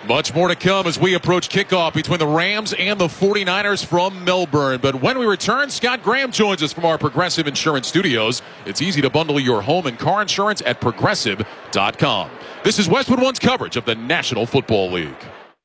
Much more to come as we approach kickoff between the Rams and the 49ers from Melbourne. But when we return, Scott Graham joins us from our Progressive Insurance Studios. It's easy to bundle your home and car insurance at Progressive.com. This is Westwood One's coverage of the National Football League.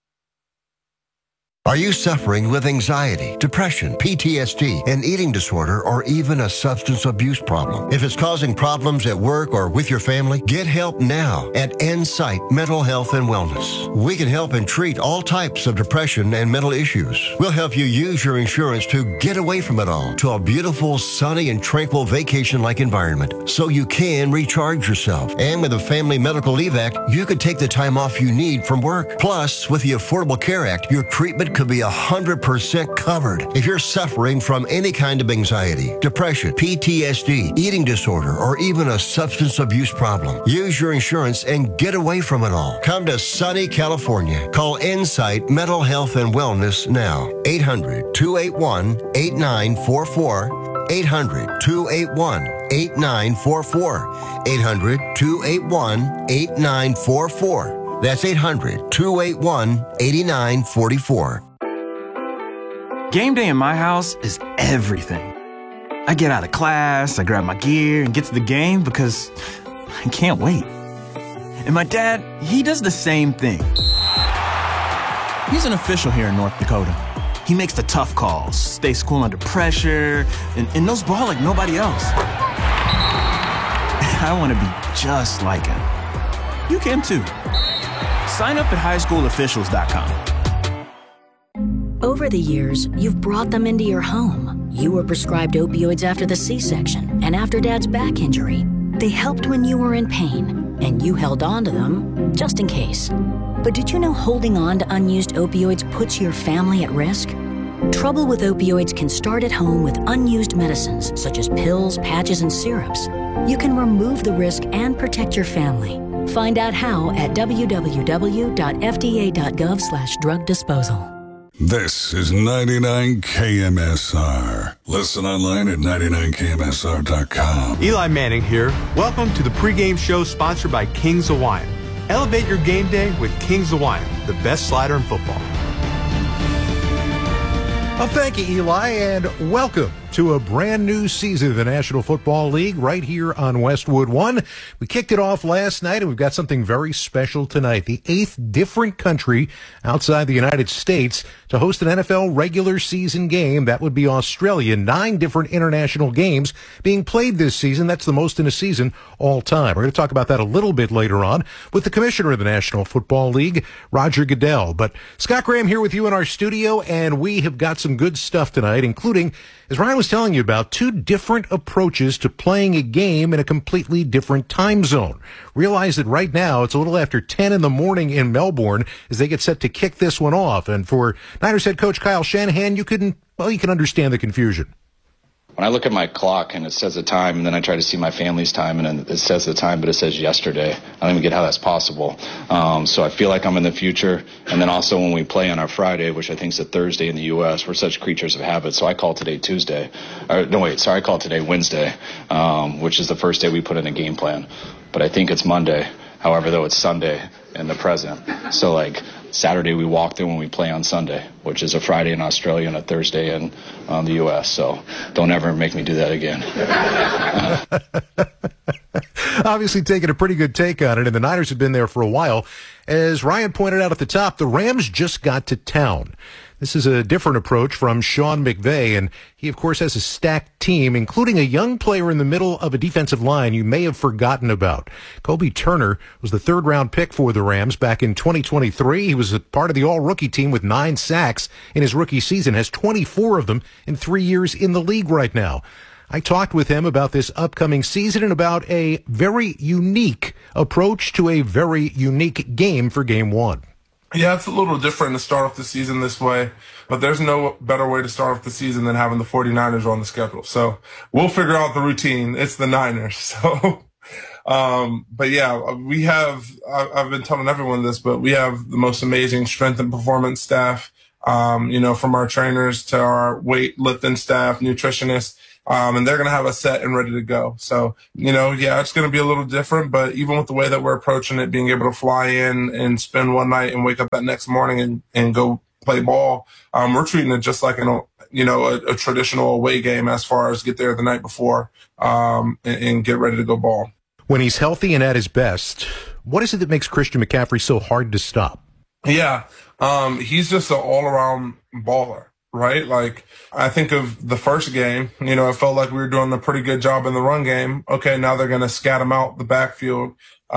Are you suffering with anxiety, depression, PTSD, an eating disorder, or even a substance abuse problem? If it's causing problems at work or with your family, get help now at Insight Mental Health and Wellness. We can help and treat all types of depression and mental issues. We'll help you use your insurance to get away from it all to a beautiful, sunny, and tranquil vacation-like environment so you can recharge yourself. And with the Family Medical Leave Act, you could take the time off you need from work. Plus, with the Affordable Care Act, your treatment could be 100% covered. If you're suffering from any kind of anxiety, depression, PTSD, eating disorder, or even a substance abuse problem, use your insurance and get away from it all. Come to sunny California. Call Insight Mental Health and Wellness now. 800-281-8944. 800-281-8944. 800-281-8944. That's 800-281-8944. Game day in my house is everything. I get out of class, I grab my gear, and get to the game because I can't wait. And my dad, he does the same thing. He's an official here in North Dakota. He makes the tough calls, stays cool under pressure, and knows ball like nobody else. I want to be just like him. You can too. Sign up at highschoolofficials.com. Over the years, you've brought them into your home. You were prescribed opioids after the C-section and after Dad's back injury. They helped when you were in pain, and you held on to them just in case. But did you know holding on to unused opioids puts your family at risk? Trouble with opioids can start at home with unused medicines such as pills, patches, and syrups. You can remove the risk and protect your family. Find out how at www.fda.gov/drug disposal. This is 99 KMSR. Listen online at 99KMSR.com. Eli Manning here. Welcome to the pregame show sponsored by King's Hawaiian. Elevate your game day with King's Hawaiian, the best slider in football. Well, thank you, Eli, and welcome to a brand new season of the National Football League right here on Westwood One. We kicked it off last night, and we've got something very special tonight. The 8th different country outside the United States to host an NFL regular season game. That would be Australia. 9 different international games being played this season. That's the most in a season all time. We're going to talk about that a little bit later on with the commissioner of the National Football League, Roger Goodell. But Scott Graham here with you in our studio, and we have got some good stuff tonight, including, as Ryan was telling you about, 2 different approaches to playing a game in a completely different time zone. Realize that right now it's a little after 10 in the morning in Melbourne as they get set to kick this one off. And for Niners head coach Kyle Shanahan, you can understand the confusion. When I look at my clock and it says the time, and then I try to see my family's time, and then it says the time, but it says yesterday. I don't even get how that's possible. So I feel like I'm in the future. And then also when we play on our Friday, which I think is a Thursday in the U.S., we're such creatures of habit. So I call today Tuesday. I call today Wednesday, which is the first day we put in a game plan. But I think it's Monday. However, though, it's Sunday in the present. So, like, Saturday we walk through when we play on Sunday, which is a Friday in Australia and a Thursday in the U.S. So don't ever make me do that again. Obviously taking a pretty good take on it, and the Niners have been there for a while. As Ryan pointed out at the top, the Rams just got to town. This is a different approach from Sean McVay, and he, of course, has a stacked team, including a young player in the middle of a defensive line you may have forgotten about. Kobe Turner was the 3rd-round pick for the Rams back in 2023. He was a part of the all-rookie team with 9 sacks in his rookie season, has 24 of them in 3 years in the league right now. I talked with him about this upcoming season and about a very unique approach to a very unique game for Game 1. Yeah, it's a little different to start off the season this way, but there's no better way to start off the season than having the 49ers on the schedule. So we'll figure out the routine. It's the Niners. So, but yeah, I've been telling everyone this, but we have the most amazing strength and performance staff, from our trainers to our weightlifting staff, nutritionists. and they're going to have us set and ready to go. So, it's going to be a little different, but even with the way that we're approaching it, being able to fly in and spend one night and wake up that next morning and go play ball, we're treating it just like a traditional away game as far as get there the night before and get ready to go ball. When he's healthy and at his best, what is it that makes Christian McCaffrey so hard to stop? Yeah, he's just an all-around baller, right? Like, I think of the first game, it felt like we were doing a pretty good job in the run game. Okay, now they're going to scat him out the backfield,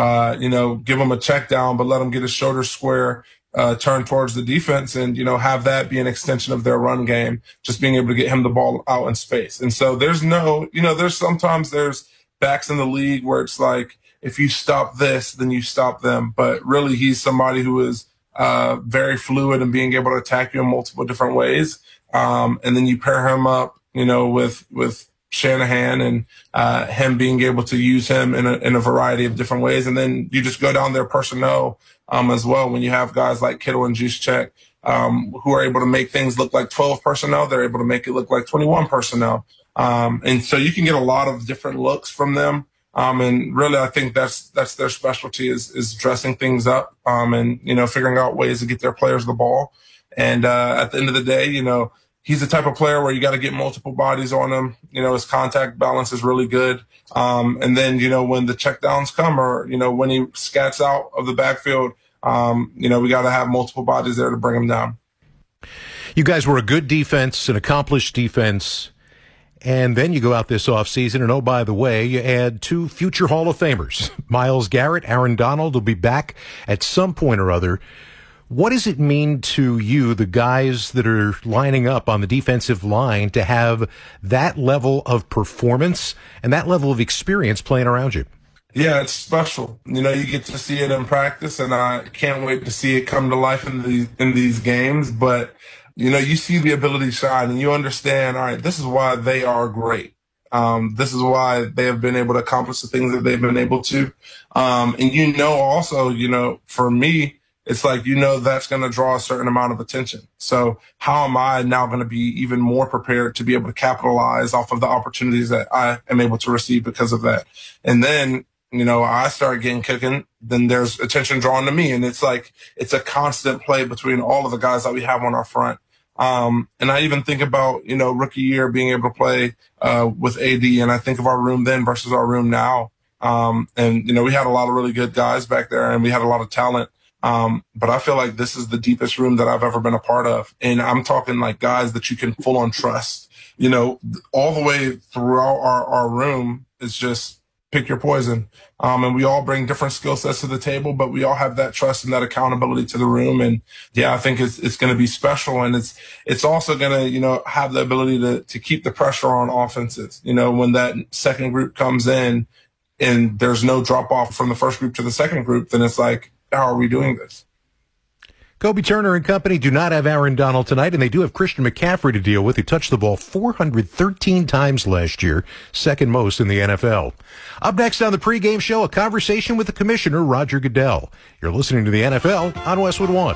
give him a check down, but let him get his shoulders square, turn towards the defense and, have that be an extension of their run game, just being able to get him the ball out in space. And so there's sometimes there's backs in the league where it's like, if you stop this, then you stop them. But really, he's somebody who is very fluid and being able to attack you in multiple different ways. And then you pair him up, with Shanahan and him being able to use him in a variety of different ways. And then you just go down their personnel as well. When you have guys like Kittle and Juszczyk who are able to make things look like 12 personnel, they're able to make it look like 21 personnel. And so you can get a lot of different looks from them. And really, I think that's their specialty is dressing things up, and, figuring out ways to get their players the ball. And, at the end of the day, he's the type of player where you got to get multiple bodies on him. His contact balance is really good. And then, when the checkdowns come or, when he scats out of the backfield, we got to have multiple bodies there to bring him down. You guys were a good defense, an accomplished defense. And then you go out this offseason, and oh, by the way, you add 2 future Hall of Famers. Myles Garrett, Aaron Donald will be back at some point or other. What does it mean to you, the guys that are lining up on the defensive line, to have that level of performance and that level of experience playing around you? Yeah, it's special. You get to see it in practice, and I can't wait to see it come to life in these games. But you see the ability shine and you understand, all right, this is why they are great. This is why they have been able to accomplish the things that they've been able to. And also, for me, it's like, that's going to draw a certain amount of attention. So how am I now going to be even more prepared to be able to capitalize off of the opportunities that I am able to receive because of that? And then, I start getting cooking, then there's attention drawn to me. And it's like, it's a constant play between all of the guys that we have on our front. And I even think about, rookie year being able to play with AD, and I think of our room then versus our room now. And, we had a lot of really good guys back there and we had a lot of talent. But I feel like this is the deepest room that I've ever been a part of. And I'm talking like guys that you can full on trust, all the way throughout our room. It's just pick your poison. And we all bring different skill sets to the table, but we all have that trust and that accountability to the room. And yeah, I think it's going to be special. And it's also going to, have the ability to keep the pressure on offenses. When that second group comes in and there's no drop off from the first group to the second group, then it's like, how are we doing this? Kobe Turner and company do not have Aaron Donald tonight, and they do have Christian McCaffrey to deal with, who touched the ball 413 times last year, second most in the NFL. Up next on the pregame show, a conversation with the commissioner, Roger Goodell. You're listening to the NFL on Westwood One.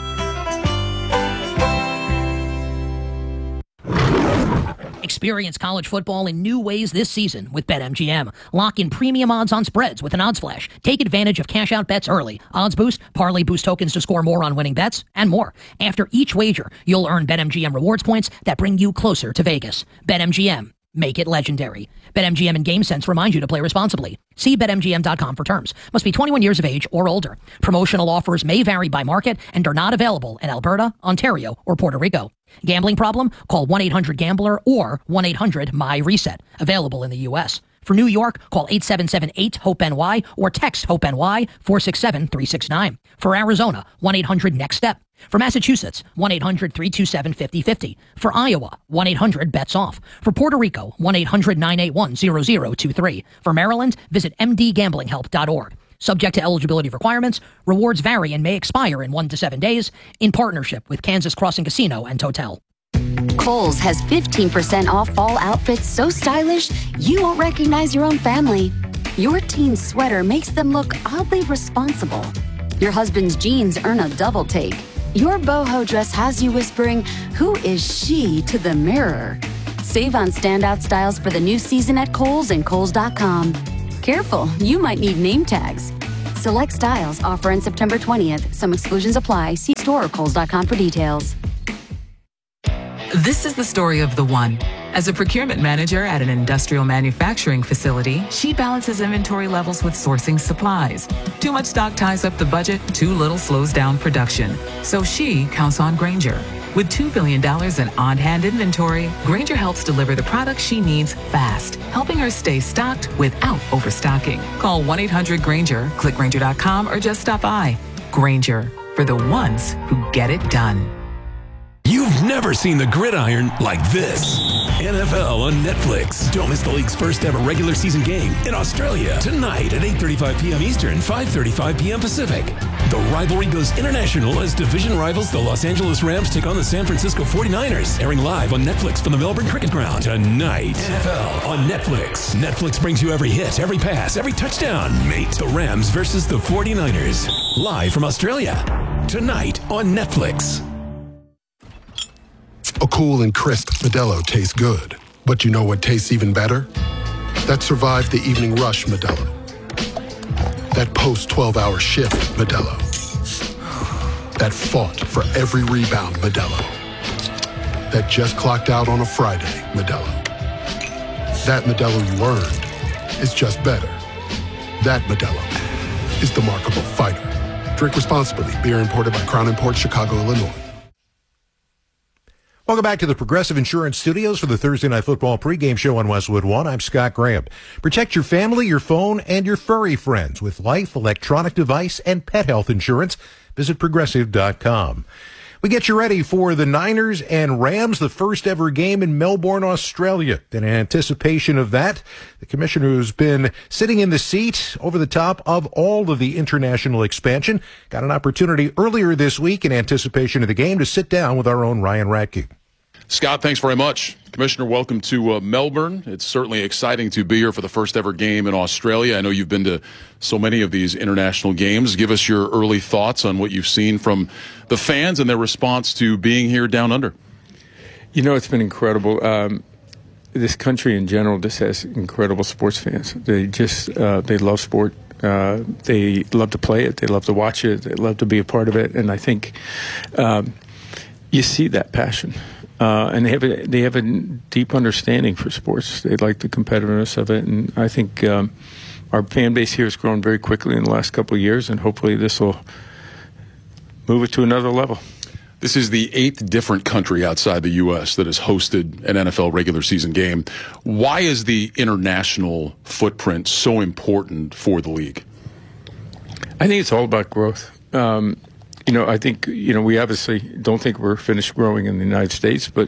Experience college football in new ways this season with BetMGM. Lock in premium odds on spreads with an odds flash. Take advantage of cash-out bets early, odds boost, parlay boost tokens to score more on winning bets, and more. After each wager, you'll earn BetMGM rewards points that bring you closer to Vegas. BetMGM. Make it legendary. BetMGM and GameSense remind you to play responsibly. See BetMGM.com for terms. Must be 21 years of age or older. Promotional offers may vary by market and are not available in Alberta, Ontario, or Puerto Rico. Gambling problem? Call 1-800-GAMBLER or 1-800-MY-RESET. Available in the U.S. For New York, call 877-8-HOPE-NY or text HOPE-NY 467-369. For Arizona, 1-800-NEXT-STEP. For Massachusetts, 1-800-327-5050. For Iowa, 1-800-BETS-OFF. For Puerto Rico, 1-800-981-0023. For Maryland, visit mdgamblinghelp.org. Subject to eligibility requirements, rewards vary and may expire in 1 to 7 days, in partnership with Kansas Crossing Casino and Hotel. Kohl's has 15% off fall outfits so stylish, you won't recognize your own family. Your teen's sweater makes them look oddly responsible. Your husband's jeans earn a double take. Your boho dress has you whispering, "Who is she?" to the mirror. Save on standout styles for the new season at Kohl's and Kohl's.com. Careful, you might need name tags. Select styles offer in September 20th. Some exclusions apply. See store or Kohl's.com for details. This is the story of the one. As a procurement manager at an industrial manufacturing facility, she balances inventory levels with sourcing supplies. Too much stock ties up the budget, too little slows down production. So she counts on Grainger. With $2 billion in on-hand inventory, Grainger helps deliver the products she needs fast, helping her stay stocked without overstocking. Call 1-800-GRAINGER, click Grainger.com, or just stop by. Grainger, for the ones who get it done. You've never seen the gridiron like this. NFL on Netflix. Don't miss the league's first ever regular season game in Australia tonight at 8:35 p.m. Eastern, 5:35 p.m. Pacific. The rivalry goes international as division rivals the Los Angeles Rams take on the San Francisco 49ers. Airing live on Netflix from the Melbourne Cricket Ground tonight. NFL on Netflix. Netflix brings you every hit, every pass, every touchdown. Mate, the Rams versus the 49ers. Live from Australia. Tonight on Netflix. A cool and crisp Modelo tastes good. But you know what tastes even better? That survived the evening rush Modelo. That post-12-hour shift Modelo. That fought for every rebound Modelo. That just clocked out on a Friday Modelo. That Modelo you earned is just better. That Modelo is the Remarkable Fighter. Drink responsibly. Beer imported by Crown Imports, Chicago, Illinois. Welcome back to the Progressive Insurance Studios for the Thursday Night Football pregame show on Westwood One. I'm Scott Graham. Protect your family, your phone, and your furry friends with life, electronic device, and pet health insurance. Visit Progressive.com. We get you ready for the Niners and Rams, the first ever game in Melbourne, Australia. In anticipation of that, the commissioner who's been sitting in the seat over the top of all of the international expansion got an opportunity earlier this week in anticipation of the game to sit down with our own Ryan Radke. Scott, thanks very much. Commissioner, welcome to Melbourne. It's certainly exciting to be here for the first ever game in Australia. I know you've been to so many of these international games. Give us your early thoughts on what you've seen from the fans and their response to being here down under. You know, it's been incredible. This country in general just has incredible sports fans. They just, they love sport. They love to play it. They love to watch it. They love to be a part of it. And I think you see that passion. And they have a deep understanding for sports. They like the competitiveness of it, and I think our fan base here has grown very quickly in the last couple of years, and hopefully this will move it to another level. This is the 8th different country outside the U.S. that has hosted an NFL regular season game. Why is the international footprint so important for the league? I think it's all about growth. You know, I think, you know, we obviously don't think we're finished growing in the United States, but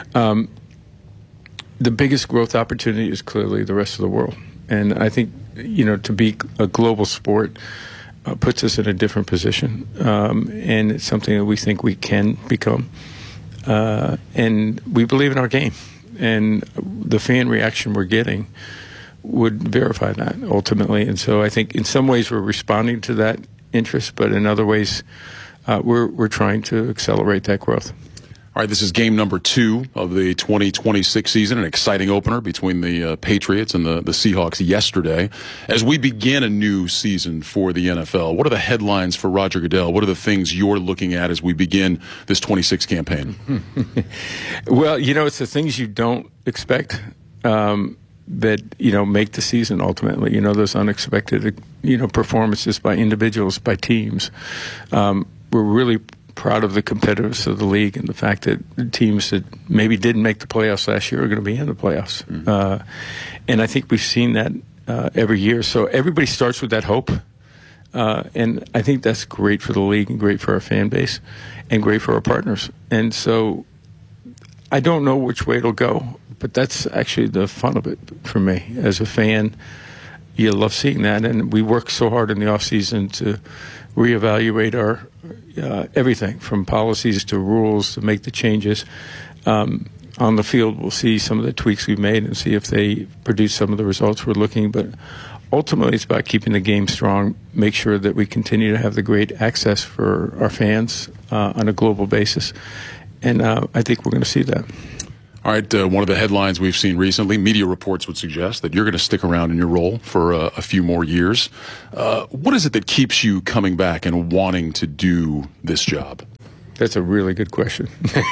the biggest growth opportunity is clearly the rest of the world. And I think, you know, to be a global sport puts us in a different position. And it's something that we think we can become. And we believe in our game. And the fan reaction we're getting would verify that ultimately. And so I think in some ways we're responding to that interest, but in other ways, we're trying to accelerate that growth. All right, this is game number 2 of the 2026 season, an exciting opener between the Patriots and the Seahawks yesterday. As we begin a new season for the NFL, what are the headlines for Roger Goodell? What are the things you're looking at as we begin this 26 campaign? Well, you know, it's the things you don't expect that, you know, make the season ultimately. You know, those unexpected, you know, performances by individuals, by teams. We're really proud of the competitiveness of the league and the fact that the teams that maybe didn't make the playoffs last year are going to be in the playoffs. Mm-hmm. And I think we've seen that every year. So everybody starts with that hope. And I think that's great for the league and great for our fan base and great for our partners. And so I don't know which way it'll go, but that's actually the fun of it for me. As a fan, you love seeing that. And we work so hard in the offseason to reevaluate our everything from policies to rules to make the changes. On the field, we'll see some of the tweaks we've made and see if they produce some of the results we're looking. But ultimately, it's about keeping the game strong, make sure that we continue to have the great access for our fans on a global basis. And I think we're going to see that. All All right, one of the headlines we've seen recently, media reports would suggest that you're going to stick around in your role for a few more years. What is it that keeps you coming back and wanting to do this job? That's a really good question.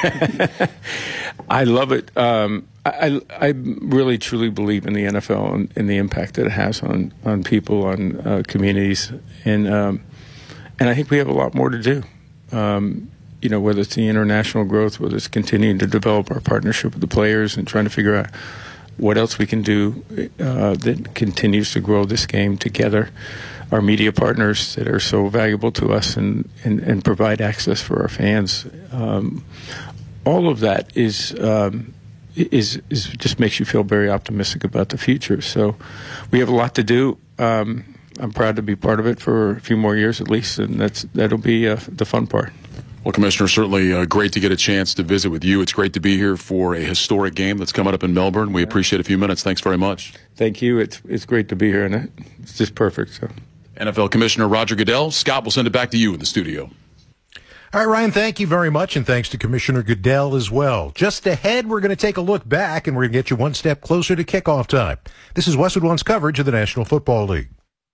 I love it. I really, truly believe in the NFL and the impact that it has on people, on communities. And I think we have a lot more to do. Whether it's the international growth, whether it's continuing to develop our partnership with the players and trying to figure out what else we can do that continues to grow this game together. Our media partners that are so valuable to us and provide access for our fans. All of that is just makes you feel very optimistic about the future. So we have a lot to do. I'm proud to be part of it for a few more years at least, and that'll be the fun part. Well, Commissioner, certainly great to get a chance to visit with you. It's great to be here for a historic game that's coming up in Melbourne. We appreciate a few minutes. Thanks very much. Thank you. It's great to be here, and it's just perfect. So, NFL Commissioner Roger Goodell. Scott, we'll send it back to you in the studio. All right, Ryan, thank you very much, and thanks to Commissioner Goodell as well. Just ahead, we're going to take a look back, and we're going to get you one step closer to kickoff time. This is Westwood One's coverage of the National Football League.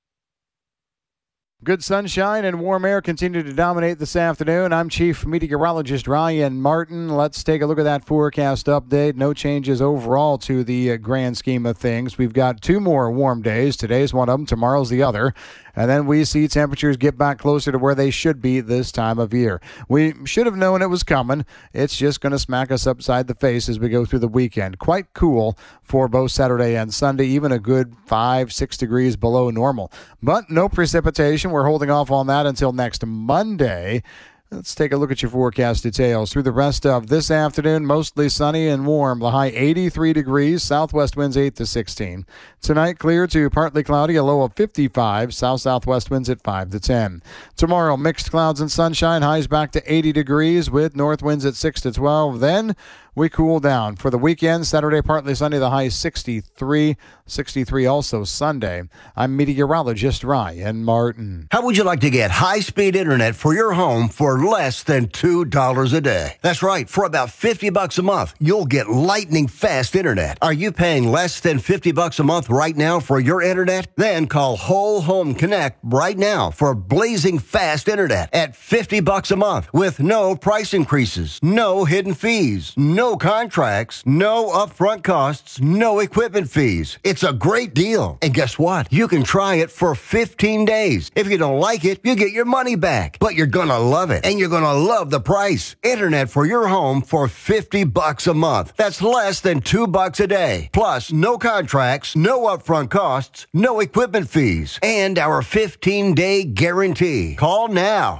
Good sunshine and warm air continue to dominate this afternoon. I'm Chief Meteorologist Ryan Martin. Let's take a look at that forecast update. No changes overall to the grand scheme of things. We've got 2 more warm days. Today's one of them. Tomorrow's the other. And then we see temperatures get back closer to where they should be this time of year. We should have known it was coming. It's just going to smack us upside the face as we go through the weekend. Quite cool for both Saturday and Sunday, even a good 5-6 degrees below normal. But no precipitation. We're holding off on that until next Monday. Let's take a look at your forecast details. Through the rest of this afternoon, mostly sunny and warm. The high 83 degrees, southwest winds 8 to 16. Tonight, clear to partly cloudy, a low of 55. South-southwest winds at 5 to 10. Tomorrow, mixed clouds and sunshine, highs back to 80 degrees with north winds at 6 to 12. Then we cool down. For the weekend, Saturday, partly sunny, the high 63. 63 also Sunday. I'm meteorologist Ryan Martin. How would you like to get high-speed internet for your home for less than $2 a day? That's right. For about $50 a month, you'll get lightning fast internet. Are you paying less than $50 a month right now for your internet? Then call Whole Home Connect right now for blazing fast internet at $50 a month with no price increases, no hidden fees, no contracts, no upfront costs, no equipment fees. It's a great deal. And guess what? You can try it for 15 days. If you don't like it, you get your money back. But you're going to love it. And you're going to love the price. Internet for your home for $50 a month. That's less than $2 a day. Plus, no contracts, no upfront costs, no equipment fees, and our 15-day guarantee. Call now.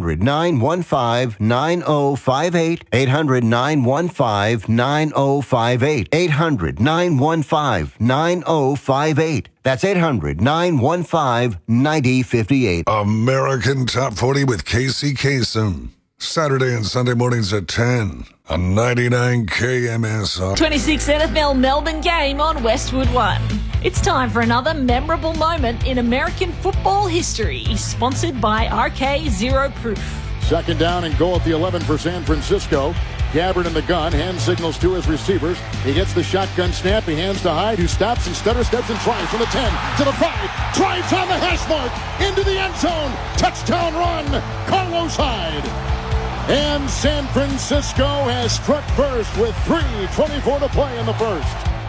800-915-9058. 800-915-9058. 800-915-9058. That's 800-915-9058. American Top 40 with Casey Kasem. Saturday and Sunday mornings at 10 on 99 KMSR. 26th NFL Melbourne game on Westwood One. It's time for another memorable moment in American football history, sponsored by RK Zero Proof. Second down and goal at the 11 for San Francisco. Gabbard in the gun, hand signals to his receivers. He gets the shotgun snap. He hands to Hyde, who stops and stutter steps and tries from the 10 to the 5. Drives on the hash mark into the end zone. Touchdown run, Carlos Hyde. And San Francisco has struck first with 3:24 to play in the first.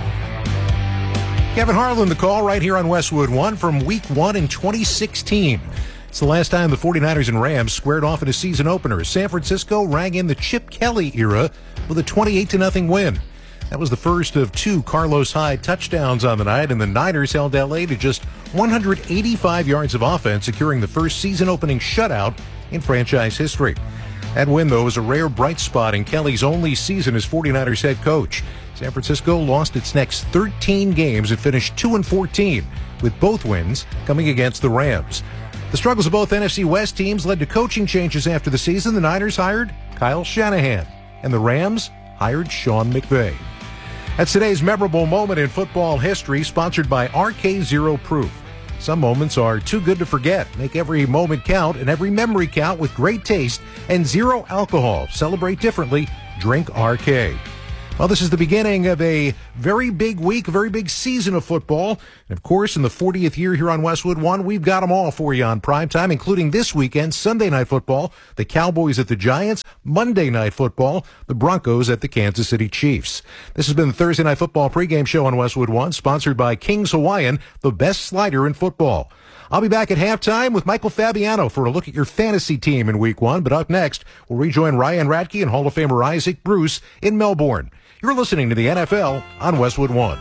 Kevin Harlan, the call right here on Westwood One from Week 1 in 2016. It's the last time the 49ers and Rams squared off in a season opener. San Francisco rang in the Chip Kelly era with a 28-0 win. That was the first of 2 Carlos Hyde touchdowns on the night, and the Niners held L.A. to just 185 yards of offense, securing the first season-opening shutout in franchise history. That win, though, was a rare bright spot in Kelly's only season as 49ers head coach. San Francisco lost its next 13 games and finished 2-14, with both wins coming against the Rams. The struggles of both NFC West teams led to coaching changes after the season. The Niners hired Kyle Shanahan, and the Rams hired Sean McVay. That's today's memorable moment in football history, sponsored by RK Zero Proof. Some moments are too good to forget. Make every moment count and every memory count with great taste and zero alcohol. Celebrate differently. Drink RK. Well, this is the beginning of a very big week, a very big season of football. And, of course, in the 40th year here on Westwood One, we've got them all for you on primetime, including this weekend, Sunday Night Football, the Cowboys at the Giants, Monday Night Football, the Broncos at the Kansas City Chiefs. This has been the Thursday Night Football pregame show on Westwood One, sponsored by King's Hawaiian, the best slider in football. I'll be back at halftime with Michael Fabiano for a look at your fantasy team in Week 1. But up next, we'll rejoin Ryan Radke and Hall of Famer Isaac Bruce in Melbourne. You're listening to the NFL on Westwood One.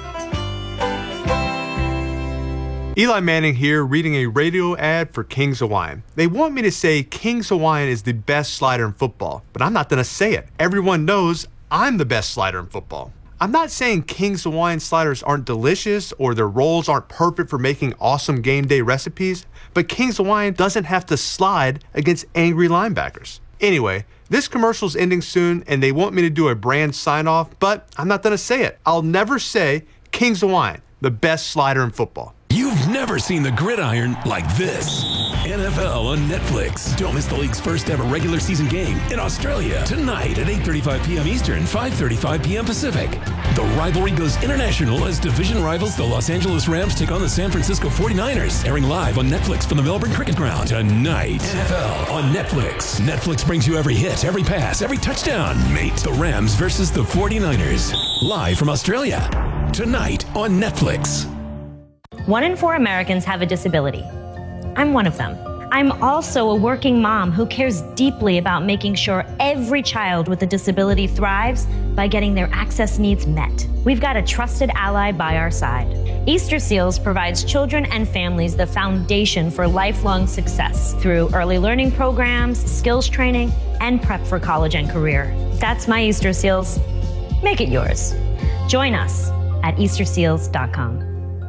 Eli Manning here, reading a radio ad for King's Hawaiian. They want me to say King's Hawaiian is the best slider in football, but I'm not going to say it. Everyone knows I'm the best slider in football. I'm not saying King's Hawaiian sliders aren't delicious or their rolls aren't perfect for making awesome game day recipes, but King's Hawaiian doesn't have to slide against angry linebackers. Anyway, this commercial's ending soon and they want me to do a brand sign-off, but I'm not going to say it. I'll never say King's Hawaiian, the best slider in football. You've never seen the gridiron like this. NFL on Netflix. Don't miss the league's first ever regular season game in Australia tonight at 8:35 p.m. Eastern, 5:35 p.m. Pacific. The rivalry goes international as division rivals the Los Angeles Rams take on the San Francisco 49ers. Airing live on Netflix from the Melbourne Cricket Ground tonight. NFL on Netflix. Netflix brings you every hit, every pass, every touchdown. Mate, the Rams versus the 49ers. Live from Australia. Tonight on Netflix. 1 in 4 Americans have a disability. I'm one of them. I'm also a working mom who cares deeply about making sure every child with a disability thrives by getting their access needs met. We've got a trusted ally by our side. Easter Seals provides children and families the foundation for lifelong success through early learning programs, skills training, and prep for college and career. That's my Easter Seals. Make it yours. Join us at easterseals.com.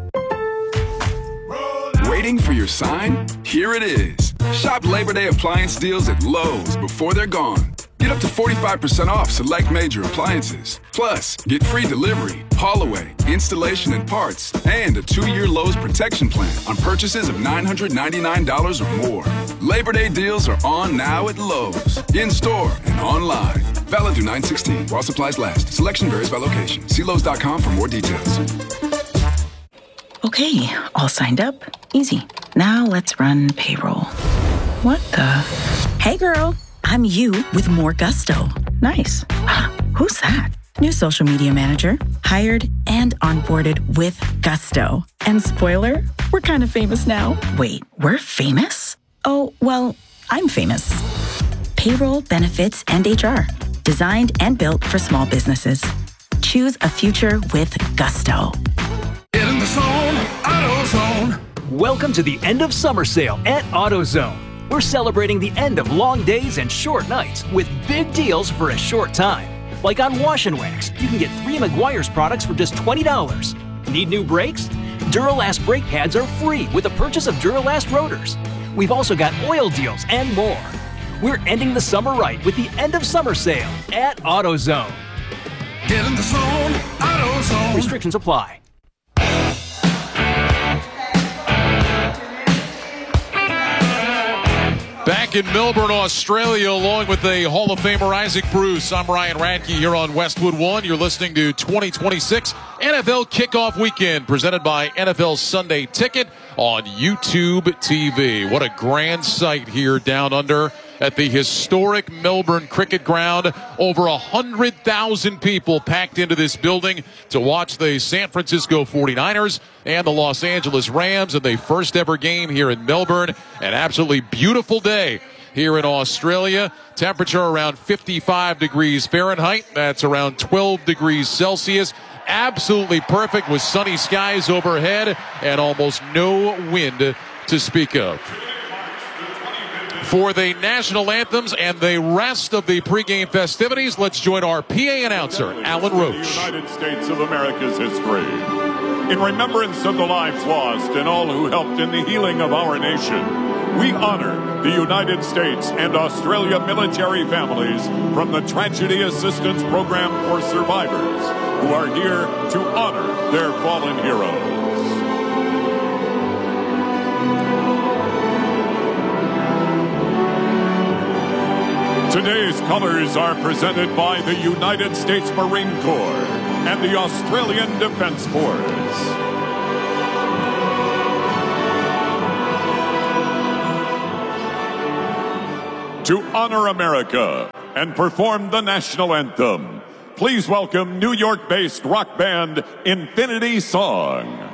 Waiting for your sign? Here it is. Shop Labor Day appliance deals at Lowe's before they're gone. Get up to 45% off select major appliances. Plus, get free delivery, haul away, installation and parts, and a 2-year Lowe's protection plan on purchases of $999 or more. Labor Day deals are on now at Lowe's, in-store and online. Valid through 9/16 while supplies last. Selection varies by location. See Lowe's.com for more details. Okay, all signed up. Easy. Now let's run payroll. What the? Hey girl, I'm you with more gusto. Nice. Who's that? New social media manager. Hired and onboarded with gusto. And spoiler, we're kind of famous now. Wait, we're famous? Oh, well, I'm famous. Payroll, benefits, and HR. Designed and built for small businesses. Choose a future with gusto. Get in the zone, AutoZone. Welcome to the end of summer sale at AutoZone. We're celebrating the end of long days and short nights with big deals for a short time. Like on Wash and Wax, you can get 3 Meguiar's products for just $20. Need new brakes? Duralast brake pads are free with the purchase of Duralast rotors. We've also got oil deals and more. We're ending the summer right with the end of summer sale at AutoZone. Get in the zone, AutoZone. Restrictions apply. Back in Melbourne, Australia, along with the Hall of Famer Isaac Bruce. I'm Ryan Radke here on Westwood One. You're listening to 2026 NFL Kickoff Weekend, presented by NFL Sunday Ticket on YouTube TV. What a grand sight here down under at the historic Melbourne Cricket Ground. Over 100,000 people packed into this building to watch the San Francisco 49ers and the Los Angeles Rams in the first ever game here in Melbourne. An absolutely beautiful day here in Australia. Temperature around 55 degrees Fahrenheit. That's around 12 degrees Celsius. Absolutely perfect with sunny skies overhead and almost no wind to speak of. For the national anthems and the rest of the pregame festivities, let's join our PA announcer, Alan Roach. The United States of America's history. In remembrance of the lives lost and all who helped in the healing of our nation, we honor the United States and Australia military families from the Tragedy Assistance Program for Survivors, who are here to honor their fallen heroes. Today's colors are presented by the United States Marine Corps and the Australian Defence Force. To honor America and perform the national anthem, please welcome New York-based rock band Infinity Song.